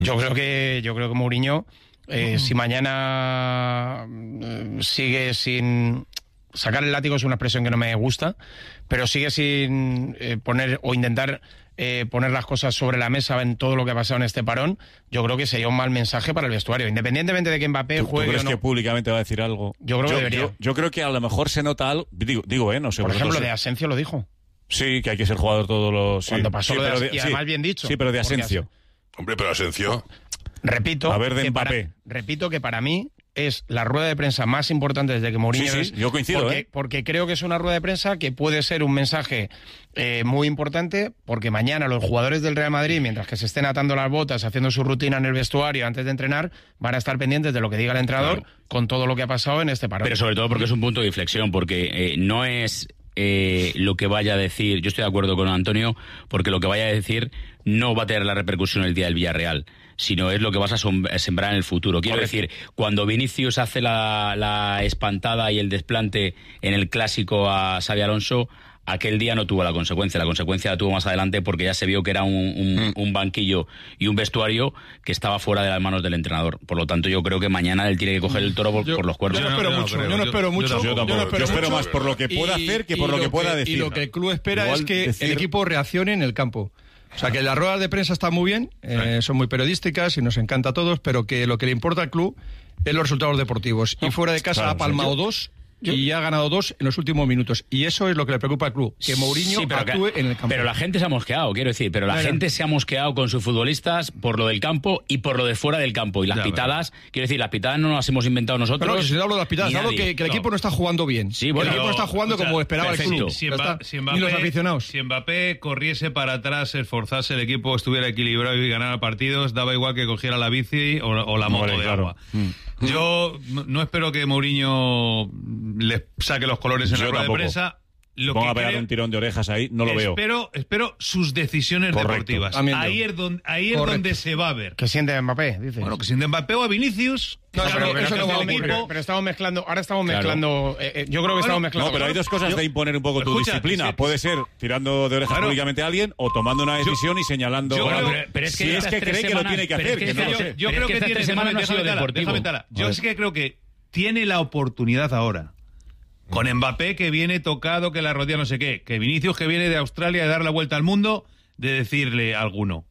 Yo creo que Mourinho, si mañana sigue sin... Sacar el látigo es una expresión que no me gusta, pero sigue sin poner o intentar poner las cosas sobre la mesa en todo lo que ha pasado en este parón. Yo creo que sería un mal mensaje para el vestuario, independientemente de que Mbappé juegue. ¿Tú crees o no, que públicamente va a decir algo? Yo creo que debería. Yo creo que a lo mejor se nota algo. Digo, no sé. Por ejemplo, de Asensio lo dijo. Sí, que hay que ser jugador todos los... Cuando pasó lo de y además bien dicho. Sí, pero de Asensio. Hombre, pero Asensio... Repito, a ver, de Mbappé. Repito que para mí es la rueda de prensa más importante desde que Mourinho Sí, yo coincido, porque creo que es una rueda de prensa que puede ser un mensaje muy importante, porque mañana los jugadores del Real Madrid, mientras que se estén atando las botas, haciendo su rutina en el vestuario antes de entrenar, van a estar pendientes de lo que diga el entrenador, claro, con todo lo que ha pasado en este parón. Pero sobre todo porque es un punto de inflexión, porque no es lo que vaya a decir, yo estoy de acuerdo con Antonio, porque lo que vaya a decir no va a tener la repercusión el día del Villarreal, sino es lo que vas a sembrar en el futuro. Quiero decir, cuando Vinicius hace la espantada y el desplante en el clásico a Xabi Alonso, aquel día no tuvo la consecuencia la tuvo más adelante, porque ya se vio que era un banquillo y un vestuario que estaba fuera de las manos del entrenador. Por lo tanto, yo creo que mañana él tiene que coger el toro por los cuernos. Yo no espero mucho. Yo espero más por lo que pueda hacer que por lo que pueda decir. Y lo que el club espera es que el equipo reaccione en el campo. O sea, que las ruedas de prensa están muy bien, son muy periodísticas y nos encanta a todos, pero que lo que le importa al club es los resultados deportivos. Y fuera de casa ha palmado 2 y ha ganado 2 en los últimos minutos. Y eso es lo que le preocupa al club, que Mourinho actúe en el campo. Pero la gente se ha mosqueado, quiero decir, gente se ha mosqueado con sus futbolistas por lo del campo y por lo de fuera del campo. Y las pitadas, quiero decir, las pitadas no las hemos inventado nosotros. Pero no, si no hablo de las pitadas, hablo que el equipo no está jugando bien. Sí, bueno, el equipo no está jugando como esperaba el club. Ni los aficionados. Si Mbappé corriese para atrás, se esforzase, el equipo estuviera equilibrado y ganara partidos, daba igual que cogiera la bici o la moto de agua. Yo no espero que Mourinho les saque los colores en la rueda de prensa. Ponga a pegar un tirón de orejas ahí, no lo veo. Espero sus decisiones deportivas. Ahí es donde se va a ver. Que siente Mbappé, dices. Bueno, que siente Mbappé o a Vinicius. Pero estamos mezclando. Ahora estamos mezclando. Yo creo que estamos mezclando. No, pero hay dos cosas de imponer un poco tu disciplina. Puede ser tirando de orejas públicamente a alguien o tomando una decisión y señalando. Pero es que si es que cree que lo tiene que hacer, que no lo sé. Yo creo que tiene. Yo es que creo que tiene la oportunidad ahora. Con Mbappé, que viene tocado, que la rodilla no sé qué, que Vinicius, que viene de Australia de dar la vuelta al mundo, de decirle a alguno,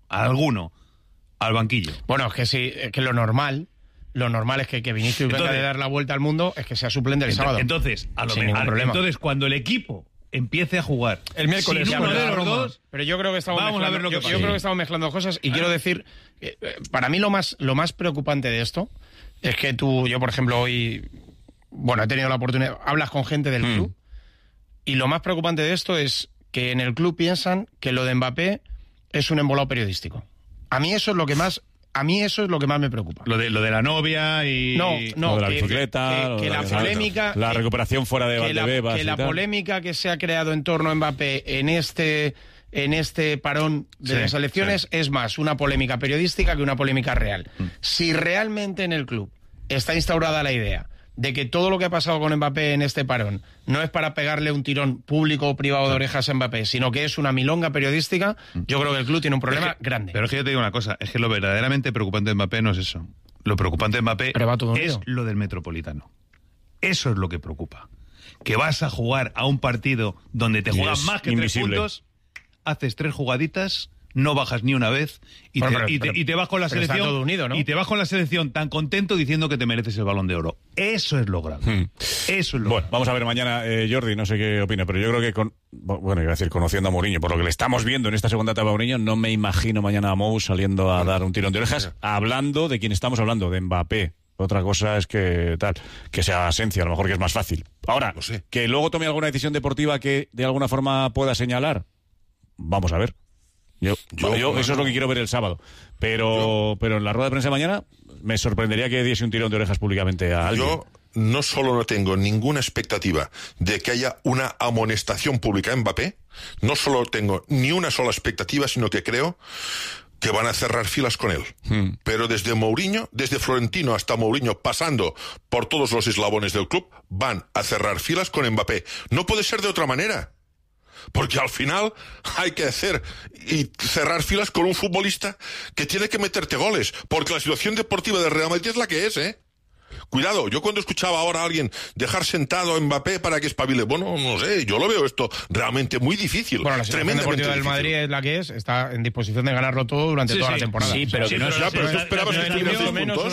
al banquillo. Bueno, es que sí, es que lo normal es que Vinicius venga de dar la vuelta al mundo, es que sea suplente el sábado. Entonces, cuando el equipo empiece a jugar el miércoles, sin uno de los dos, pero yo creo que estamos mezclando cosas y quiero decir, para mí lo más preocupante de esto es que yo por ejemplo hoy, he tenido la oportunidad, hablas con gente del club y lo más preocupante de esto es que en el club piensan que lo de Mbappé es un embolado periodístico. A mí eso es lo que más me preocupa. Lo de la novia y... No, lo de la bicicleta, que la polémica... La recuperación fuera de Valdebebas. Que la polémica que se ha creado en torno a Mbappé en este parón de las elecciones es más una polémica periodística que una polémica real. Si realmente en el club está instaurada la idea de que todo lo que ha pasado con Mbappé en este parón no es para pegarle un tirón público o privado de orejas a Mbappé, sino que es una milonga periodística, yo creo que el club tiene un problema grande. Pero es que yo te digo una cosa, es que lo verdaderamente preocupante de Mbappé no es eso. Lo preocupante de Mbappé es lo del Metropolitano. Eso es lo que preocupa. Que vas a jugar a un partido donde te juegan más que 3 puntos, haces 3 jugaditas, no bajas ni una vez y te vas con la selección todo unido, ¿no? Y te vas con la selección tan contento diciendo que te mereces el Balón de Oro. Eso es lo grave. Eso es lo grave. Vamos a ver mañana, Jordi, no sé qué opina, pero yo creo que iba a decir conociendo a Mourinho, por lo que le estamos viendo en esta segunda etapa a Mourinho, no me imagino mañana a Mou saliendo a dar un tirón de orejas, hablando de quién estamos hablando, de Mbappé. Otra cosa es que sea Asensio, a lo mejor que es más fácil. Ahora, que luego tome alguna decisión deportiva que de alguna forma pueda señalar, vamos a ver. Yo eso es lo que quiero ver el sábado. Pero en la rueda de prensa de mañana me sorprendería que diese un tirón de orejas públicamente a alguien. Yo no solo no tengo ninguna expectativa de que haya una amonestación pública en Mbappé, no solo tengo ni una sola expectativa, sino que creo que van a cerrar filas con él. Pero desde Mourinho, desde Florentino hasta Mourinho, pasando por todos los eslabones del club, van a cerrar filas con Mbappé. No puede ser de otra manera. Porque al final hay que hacer y cerrar filas con un futbolista que tiene que meterte goles. Porque la situación deportiva del Real Madrid es la que es, ¿eh? Cuidado, yo cuando escuchaba ahora a alguien dejar sentado a Mbappé para que espabile, bueno, no sé, yo lo veo esto realmente muy difícil. Bueno, la situación deportiva del Madrid es la que es, está en disposición de ganarlo todo durante toda la temporada. Sí, pero que no es... Pero tú esperabas que estuviera 6 puntos.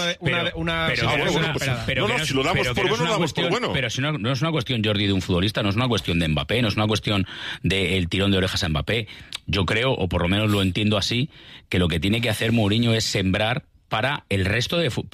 Pero si lo damos por bueno, lo damos por bueno. Pero si no es una cuestión, Jordi, de un futbolista, no es una cuestión de Mbappé, no es una cuestión del tirón de orejas a Mbappé. Yo creo, o por lo menos lo entiendo así, que lo que tiene que hacer Mourinho es sembrar para el resto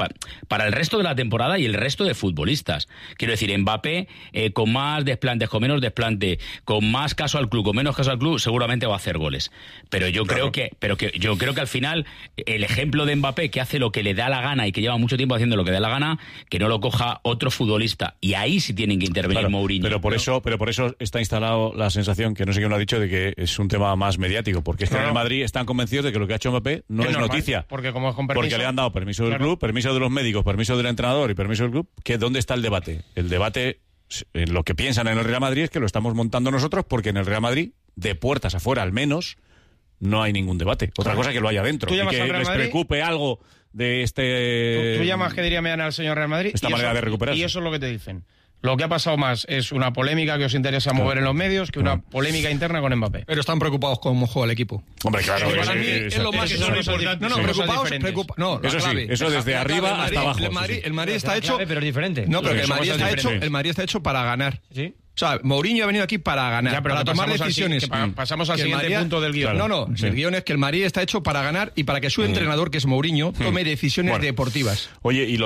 de la temporada y el resto de futbolistas. Quiero decir, Mbappé con más desplantes, con menos desplante, con más caso al club, con menos caso al club, seguramente va a hacer goles. Pero yo creo que al final el ejemplo de Mbappé, que hace lo que le da la gana y que lleva mucho tiempo haciendo lo que le da la gana, que no lo coja otro futbolista, y ahí sí tienen que intervenir Mourinho. Pero por eso está instalado la sensación, que no sé quién lo ha dicho, de que es un tema más mediático, porque es que en el Madrid están convencidos de que lo que ha hecho Mbappé no es normal, noticia. Porque como es con permiso, le han dado permiso del club, permiso de los médicos, permiso del entrenador y permiso del club. ¿Dónde está el debate? El debate, en lo que piensan en el Real Madrid, es que lo estamos montando nosotros, porque en el Real Madrid, de puertas afuera al menos, no hay ningún debate. Otra cosa que lo haya dentro. Y que les preocupe algo de este... ¿Tú llamas, que diría mañana al señor Real Madrid? Esta manera de recuperarse. Y eso es lo que te dicen. Lo que ha pasado más es una polémica que os interesa mover en los medios que una polémica interna con Mbappé. Pero están preocupados con cómo juega el equipo. Hombre, claro. Para mí es lo más importante. No, preocupados. Eso sí, eso desde arriba hasta abajo. El Madrid está hecho... Pero es diferente. No, pero que el Madrid está hecho para ganar. ¿Sí? O sea, Mourinho ha venido aquí para ganar, para tomar decisiones. Pasamos al siguiente punto del guión. No, el guión es que el Madrid está hecho para ganar y para que su entrenador, que es Mourinho, tome decisiones deportivas. Oye, y lo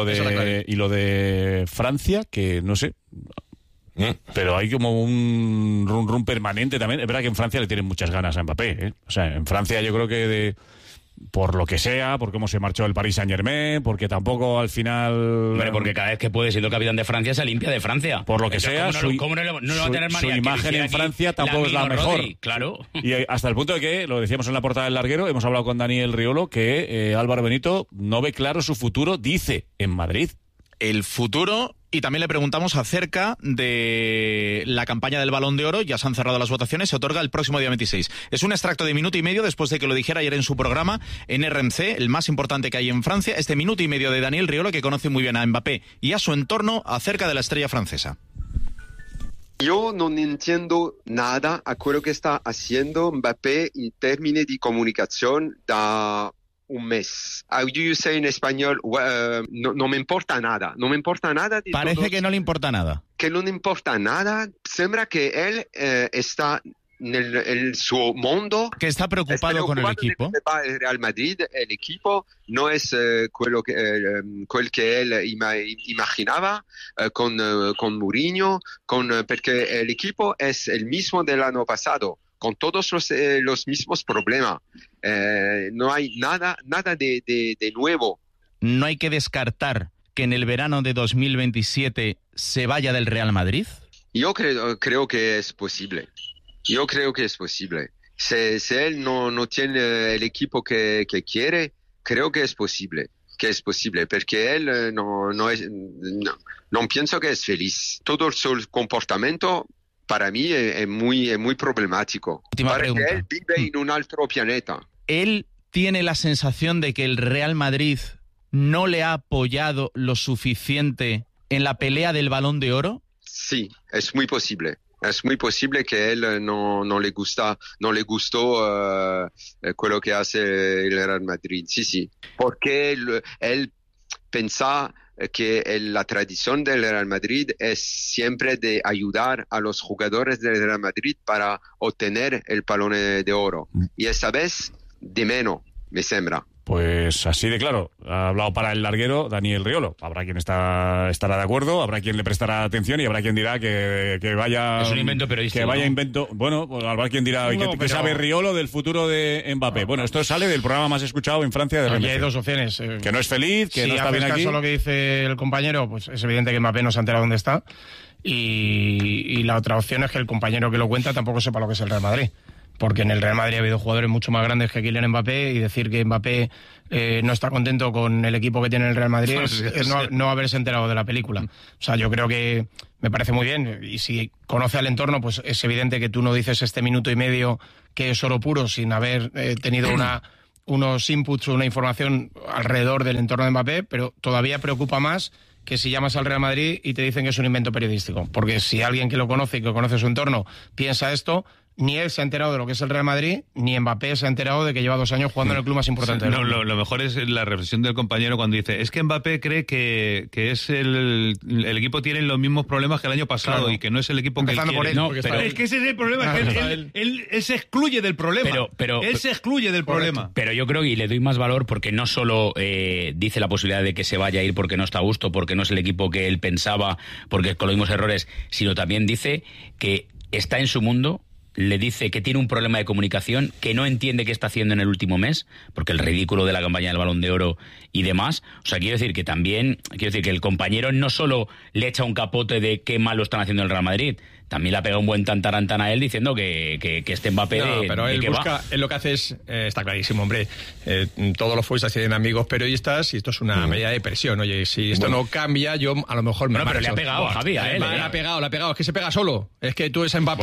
de Francia, que no sé... Pero hay como un run permanente también. Es verdad que en Francia le tienen muchas ganas a Mbappé, ¿eh? O sea, en Francia yo creo que por lo que sea, por cómo se marchó el Paris Saint-Germain, porque tampoco al final... Hombre, porque cada vez que puede, siendo capitán de Francia, se limpia de Francia. Por lo que sea, su imagen en Francia tampoco es la mejor. Rodri, claro. Y hasta el punto de que, lo decíamos en la portada del larguero, hemos hablado con Daniel Riolo, que Álvaro Benito no ve claro su futuro, dice, en Madrid. El futuro, y también le preguntamos acerca de la campaña del Balón de Oro. Ya se han cerrado las votaciones, se otorga el próximo día 26. Es un extracto de minuto y medio después de que lo dijera ayer en su programa en RMC, el más importante que hay en Francia, este minuto y medio de Daniel Riolo, que conoce muy bien a Mbappé y a su entorno acerca de la estrella francesa. Yo no entiendo nada a quello que está haciendo Mbappé en términos de comunicación da un mes. How do you say en español? No me importa nada. No me importa nada. Parece que no le importa nada. Que no le importa nada. Sembra que él está en su mundo. Que está preocupado con el equipo. El Real Madrid, el equipo no es quello que él imaginaba con Mourinho, porque el equipo es el mismo del año pasado, con todos los mismos problemas. No hay nada de nuevo. ¿No hay que descartar que en el verano de 2027 se vaya del Real Madrid? Yo creo que es posible. Yo creo que es posible. Si él no tiene el equipo que quiere, creo que es posible. Porque él no pienso que es feliz. Todo su comportamiento para mí es muy problemático. Porque él vive en un otro planeta. ¿Él tiene la sensación de que el Real Madrid no le ha apoyado lo suficiente en la pelea del Balón de Oro? Sí, es muy posible. Es muy posible que él no le gustó lo que hace el Real Madrid. Sí. Porque él piensa que la tradición del Real Madrid es siempre de ayudar a los jugadores del Real Madrid para obtener el Balón de Oro. Y esta vez de menos, me sembra. Pues así de claro, ha hablado para el larguero Daniel Riolo. Habrá quien estará de acuerdo, habrá quien le prestará atención y habrá quien dirá que vaya... Es un invento periodístico. Que vaya invento... Bueno, pues habrá quien dirá que sabe Riolo del futuro de Mbappé. Bueno, esto sale del programa más escuchado en Francia de RMC. Aquí hay dos opciones. Que no es feliz, que no está bien aquí. Si haces caso a lo que dice el compañero, pues es evidente que Mbappé no se ha enterado dónde está. Y la otra opción es que el compañero que lo cuenta tampoco sepa lo que es el Real Madrid. Porque en el Real Madrid ha habido jugadores mucho más grandes que Kylian Mbappé, y decir que Mbappé no está contento con el equipo que tiene el Real Madrid es no haberse enterado de la película. O sea, yo creo que me parece muy bien, y si conoce al entorno, pues es evidente que tú no dices este minuto y medio que es oro puro sin haber tenido unos inputs o una información alrededor del entorno de Mbappé, pero todavía preocupa más que si llamas al Real Madrid y te dicen que es un invento periodístico. Porque si alguien que lo conoce y que conoce su entorno piensa esto, ni él se ha enterado de lo que es el Real Madrid, ni Mbappé se ha enterado de que lleva 2 años jugando en el club más importante del mundo. Lo mejor es la reflexión del compañero cuando dice, es que Mbappé cree que es el equipo tiene los mismos problemas que el año pasado, y que no es el equipo empezando que él quiere. por él, Es que ese es el problema, que él se excluye del problema. Él se excluye del problema. Pero yo creo que le doy más valor porque no solo dice la posibilidad de que se vaya a ir porque no está a gusto, porque no es el equipo que él pensaba, porque con los mismos errores, sino también dice que está en su mundo. Le dice que tiene un problema de comunicación, que no entiende qué está haciendo en el último mes, porque el ridículo de la campaña del Balón de Oro y demás. O sea, quiero decir que el compañero no solo le echa un capote de qué mal lo están haciendo el Real Madrid, también le ha pegado un buen tantarantán a él diciendo que este Mbappé pero él que busca, él lo que hace es, está clarísimo, hombre, todos los futbolistas tienen amigos periodistas y esto es una medida de presión. Oye, si esto no cambia, yo a lo mejor me marcho. Pero le ha pegado, Javi, a él. Le ha pegado, es que se pega solo. Es que tú eres Mbappé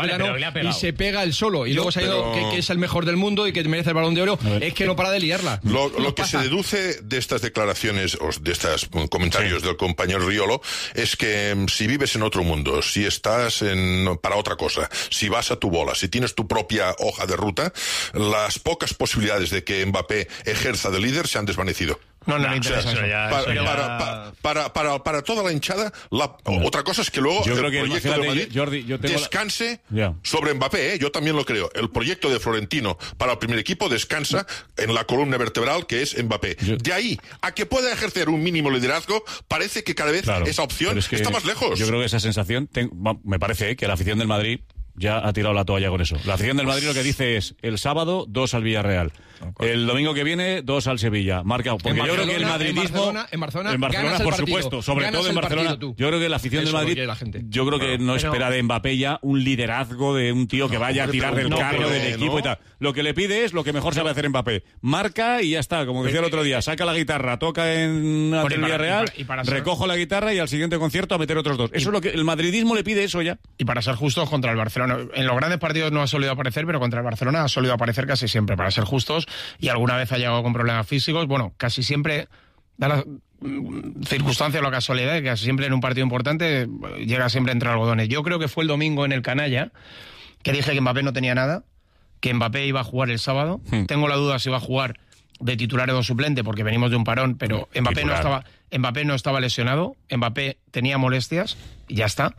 y se pega él solo. Y luego se ha ido que es el mejor del mundo y que merece el Balón de Oro. Es que no para de liarla. Lo que se deduce de estas declaraciones o de estos comentarios del compañero Riolo es que si vives en otro mundo, si estás para otra cosa, si vas a tu bola, si tienes tu propia hoja de ruta, las pocas posibilidades de que Mbappé ejerza de líder se han desvanecido. No le interesa eso. Para toda la hinchada, otra cosa es que luego yo creo que proyecto de Madrid Jordi, descanse sobre Mbappé, yo también lo creo. El proyecto de Florentino para el primer equipo descansa en la columna vertebral que es Mbappé. De ahí a que pueda ejercer un mínimo liderazgo, parece que cada vez esa opción está más lejos. Yo creo que esa sensación, me parece que la afición del Madrid ya ha tirado la toalla con eso. La afición del Madrid lo que dice es, el sábado 2 al Villarreal, el domingo que viene 2 al Sevilla, marcado. Porque yo creo que el madridismo en Barcelona por supuesto, sobre todo en Barcelona, yo creo que la afición del Madrid, yo creo que no espera de Mbappé ya un liderazgo de un tío que vaya a tirar del carro del equipo y tal. Lo que le pide es lo que mejor sabe hacer Mbappé, marca y ya está, como decía el otro día, saca la guitarra, toca en el Villarreal, recojo la guitarra y al siguiente concierto a meter otros 2. Eso es lo que el madridismo le pide, eso ya. Y para ser justos, contra el Barcelona, en los grandes partidos no ha solido aparecer, pero contra el Barcelona ha solido aparecer casi siempre, para ser justos, y alguna vez ha llegado con problemas físicos. Bueno, casi siempre da la circunstancia o la casualidad, que casi siempre en un partido importante llega siempre entre algodones. Yo creo que fue el domingo en el Canalla que dije que Mbappé no tenía nada, que Mbappé iba a jugar el sábado. Tengo la duda si iba a jugar de titular o de suplente, porque venimos de un parón, pero Mbappé no estaba lesionado, Mbappé tenía molestias, y ya está.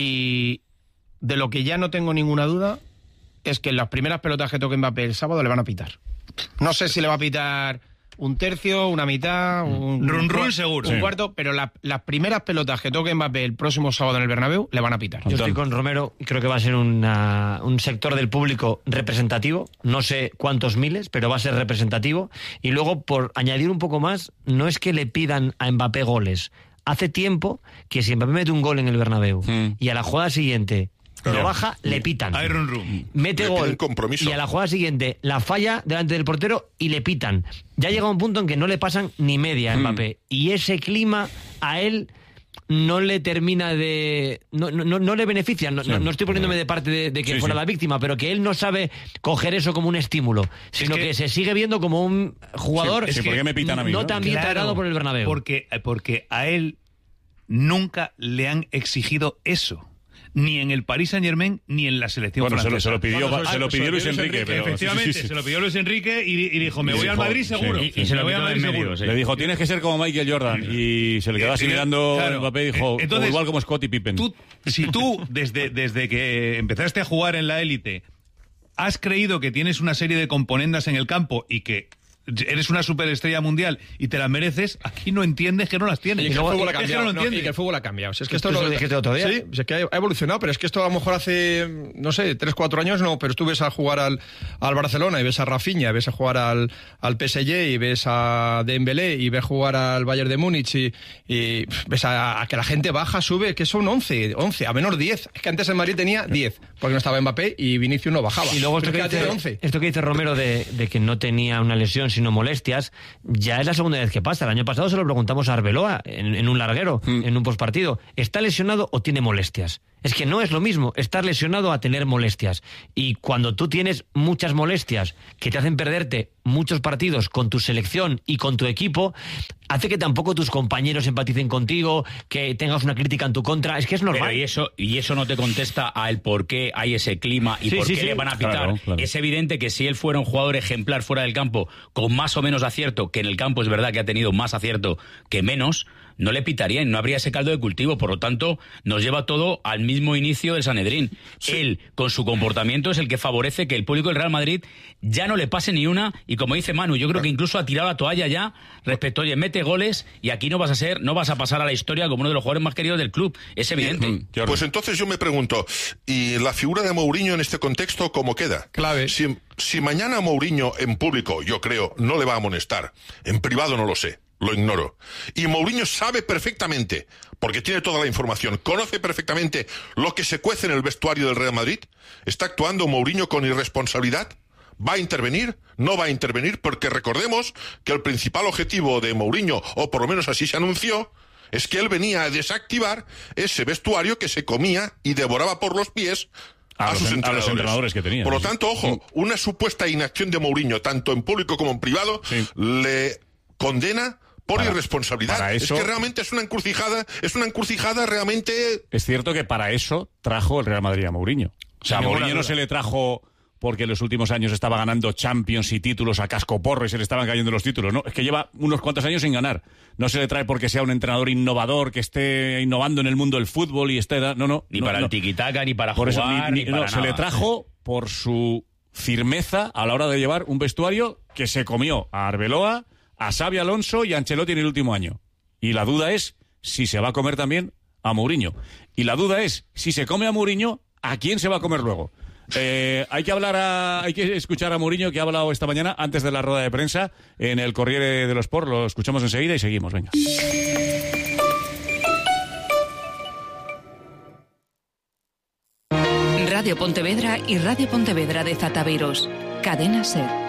Y de lo que ya no tengo ninguna duda es que en las primeras pelotas que toque Mbappé el sábado le van a pitar. No sé si le va a pitar un tercio, una mitad, un seguro, un cuarto, pero las primeras pelotas que toque Mbappé el próximo sábado en el Bernabéu le van a pitar. Yo estoy con Romero, creo que va a ser un sector del público representativo, no sé cuántos miles, pero va a ser representativo. Y luego, por añadir un poco más, no es que le pidan a Mbappé goles. Hace tiempo que si Mbappé mete un gol en el Bernabéu y a la jugada siguiente lo baja, le pitan. Mete gol y a la jugada siguiente la falla delante del portero y le pitan. Ya llega un punto en que no le pasan ni media a Mbappé. Y ese clima a él no le termina de... No le beneficia. No estoy poniéndome de parte de que fuera la víctima, pero que él no sabe coger eso como un estímulo, sino que se sigue viendo como un jugador ¿por me pitan a mí, no tan bien tratado por el Bernabéu. Porque a él nunca le han exigido eso. Ni en el Paris Saint-Germain ni en la selección francesa. Se lo pidió Luis Enrique. Pero, efectivamente, se lo pidió Luis Enrique y dijo, me voy al Madrid seguro. Y se lo pidió en medio. Le dijo, tienes que ser como Michael Jordan. Y se le quedó así mirando el Mbappé y dijo, entonces, igual como Scottie Pippen. Si tú, desde que empezaste a jugar en la élite, has creído que tienes una serie de componendas en el campo y que eres una superestrella mundial y te las mereces, aquí no entiendes que no las tienes. Y que el fútbol ha cambiado. Y que el fútbol ha cambiado. Si es que esto lo dijiste otro día. Sí, es que ha evolucionado, pero es que esto a lo mejor hace, no sé, 3-4 años no, pero tú ves a jugar al Barcelona y ves a Rafinha, ves a jugar al PSG y ves a Dembélé y ves jugar al Bayern de Múnich y ves a que la gente baja, sube, que son 11, a menos 10. Es que antes el Madrid tenía 10, porque no estaba Mbappé y Vinicius no bajaba. Y luego esto que dice Romero de que no tenía una lesión, sino molestias, ya es la segunda vez que pasa. El año pasado se lo preguntamos a Arbeloa en un larguero, en un postpartido. ¿Está lesionado o tiene molestias? Es que no es lo mismo estar lesionado a tener molestias. Y cuando tú tienes muchas molestias que te hacen perderte muchos partidos con tu selección y con tu equipo, hace que tampoco tus compañeros empaticen contigo, que tengas una crítica en tu contra. Es que es normal. Pero y eso no te contesta a el por qué hay ese clima y por qué le van a pitar. Claro. Es evidente que si él fuera un jugador ejemplar fuera del campo, con más o menos acierto, que en el campo es verdad que ha tenido más acierto que menos, no le pitarían, no habría ese caldo de cultivo. Por lo tanto, nos lleva todo al mismo inicio del Sanedrín. Sí. Él, con su comportamiento, es el que favorece que el público del Real Madrid ya no le pase ni una. Y como dice Manu, yo creo que incluso ha tirado la toalla ya respecto, oye, mete goles y aquí no vas a pasar a la historia como uno de los jugadores más queridos del club. Es evidente. Pues entonces yo me pregunto, ¿y la figura de Mourinho en este contexto cómo queda? Clave. Si mañana Mourinho en público, yo creo, no le va a amonestar, en privado no lo sé. Lo ignoro. Y Mourinho sabe perfectamente, porque tiene toda la información, conoce perfectamente lo que se cuece en el vestuario del Real Madrid. ¿Está actuando Mourinho con irresponsabilidad? ¿Va a intervenir? ¿No va a intervenir? Porque recordemos que el principal objetivo de Mourinho, o por lo menos así se anunció, es que él venía a desactivar ese vestuario que se comía y devoraba por los pies a los entrenadores que tenía. Por lo tanto, ojo, una supuesta inacción de Mourinho, tanto en público como en privado, le condena por irresponsabilidad. Es que realmente es una encrucijada realmente... Es cierto que para eso trajo el Real Madrid a Mourinho. O sea, a Mourinho no se le trajo porque en los últimos años estaba ganando Champions y títulos a cascoporro y se le estaban cayendo los títulos. No, es que lleva unos cuantos años sin ganar. No se le trae porque sea un entrenador innovador, que esté innovando en el mundo del fútbol y esté... Ni para el tiquitaca, ni para jugar, ni para nada. Se le trajo por su firmeza a la hora de llevar un vestuario que se comió a Arbeloa, a Xabi Alonso y a Ancelotti en el último año. Y la duda es si se va a comer también a Mourinho. Y la duda es si se come a Mourinho, ¿a quién se va a comer luego? Hay que escuchar a Mourinho, que ha hablado esta mañana antes de la rueda de prensa en el Corriere dello Sport. Lo escuchamos enseguida y seguimos. Venga. Radio Pontevedra y Radio Pontevedra de Zataviros. Cadena SER.